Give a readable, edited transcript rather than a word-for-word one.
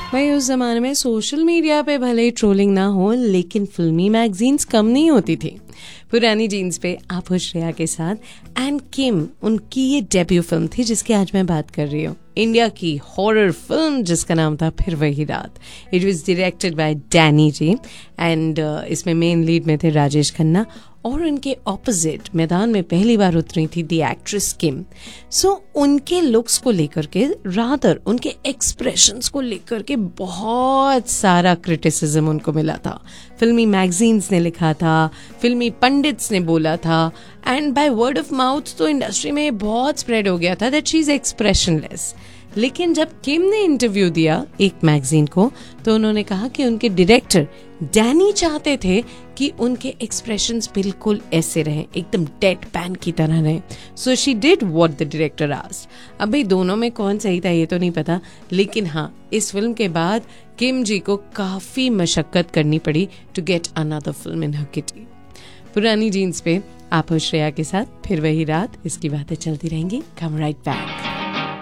भाई उस जमाने में सोशल मीडिया पे भले ही ट्रोलिंग ना हो, लेकिन फिल्मी मैगजीन्स कम नहीं होती थी। पुरानी जीन्स पे आप हो श्रेया के साथ एंड किम, उनकी ये डेब्यू फिल्म थी जिसकी आज मैं बात कर रही हूँ। इंडिया की हॉरर फिल्म जिसका नाम था फिर वही रात। It was directed by Danny ji and इसमें मेन लीड में थे राजेश खन्ना और उनके ऑपोजिट मैदान में पहली बार उतरी थी दी एक्ट्रेस किम। सो उनके लुक्स को लेकर के, रादर उनके एक्सप्रेशंस को लेकर के बहुत सारा क्रिटिसिज्म उनको मिला था। फिल्मी मैगजीन्स ने लिखा था, फिल्मी पंडित्स ने बोला था and by word of mouth तो इंडस्ट्री में बहुत स्प्रेड हो गया था दैट शी इज एक्सप्रेशनलेस। लेकिन जब किम ने इंटरव्यू दिया एक मैगजीन को तो उन्होंने कहा कि उनके डायरेक्टर डैनी चाहते थे कि उनके एक्सप्रेशंस बिल्कुल ऐसे रहें, एकदम डेड पैन की तरह रहें। So she did what the director asked. अब भाई दोनों में कौन सही था ये तो नहीं पता, लेकिन हाँ, इस फिल्म के बाद किम जी को काफी मशक्कत करनी पड़ी to get another film in her kitty. पुरानी जीन्स पे आप हो श्रेया के साथ फिर वही रात, इसकी बातें चलती रहेंगी। कम राइट बैक।